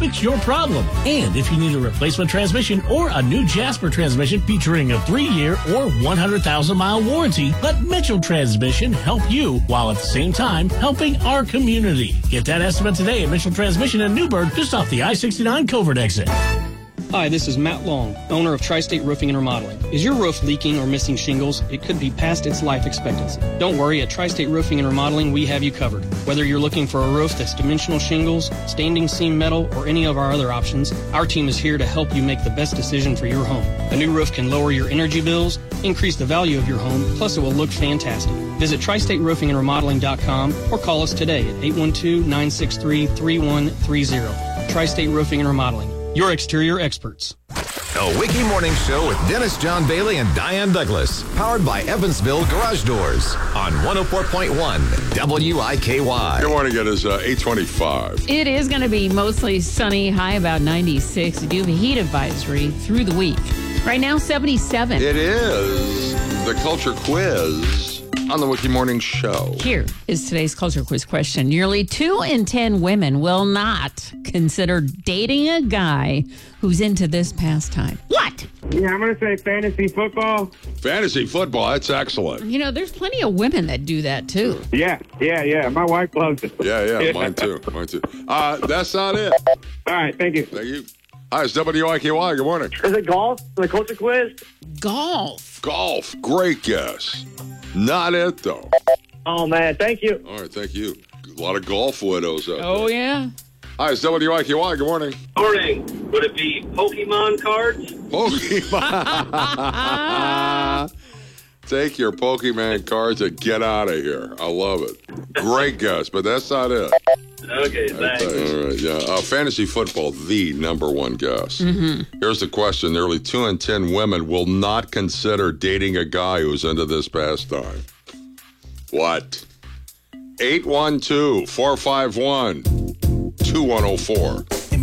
fix your problem. And if you need a replacement transmission or a new Jasper transmission featuring a 3-year or 100,000-mile warranty, let Mitchell Transmission help you while at the same time helping our community. Get that estimate today at Mitchell Transmission in Newburgh, just off the I-69 Covert exit. Hi, this is Matt Long, owner of Tri-State Roofing and Remodeling. Is your roof leaking or missing shingles? It could be past its life expectancy. Don't worry, at Tri-State Roofing and Remodeling, we have you covered. Whether you're looking for a roof that's dimensional shingles, standing seam metal, or any of our other options, our team is here to help you make the best decision for your home. A new roof can lower your energy bills, increase the value of your home, plus it will look fantastic. Visit TriStateRoofingAndRemodeling.com or call us today at 812-963-3130. Tri-State Roofing and Remodeling, your exterior experts. A Wiki Morning Show with Dennis John Bailey and Diane Douglas. Powered by Evansville Garage Doors on 104.1 WIKY. Good morning. It is 8:25. It is going to be mostly sunny, high about 96. We do have a heat advisory through the week. Right now, 77. It is the Culture Quiz on the Wiki Morning Show. Here is today's Culture Quiz question. Nearly 2 in 10 women will not consider dating a guy who's into this pastime. What? Yeah, I'm going to say fantasy football. Fantasy football, that's excellent. You know, there's plenty of women that do that, too. Yeah. My wife loves it. Yeah, mine too. That's not it. All right, thank you. Thank you. Hi, it's WIKY. Good morning. Is it golf? The Culture Quiz? Golf. Golf. Great guess. Not it, though. Oh, man, thank you. All right, thank you. A lot of golf widows out Oh, there. yeah. Hi, it's WIKY. Good morning. Morning. Would it be Pokemon cards? Pokemon. Take your Pokemon cards and get out of here. I love it. Great guess, but that's not it. Okay, thanks. All right, yeah. Fantasy football, the number one guess. Mm-hmm. Here's the question. Nearly 2 in 10 women will not consider dating a guy who's into this pastime. What? 812-451-2104.